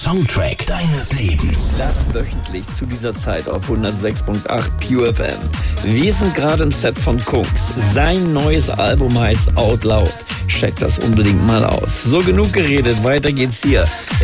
Soundtrack deines Lebens. Das wöchentlich zu dieser Zeit auf 106.8 QFM. Wir sind gerade im Set von Kungs. Sein neues Album heißt Out Loud. Checkt das unbedingt mal aus. So, genug geredet, weiter geht's hier.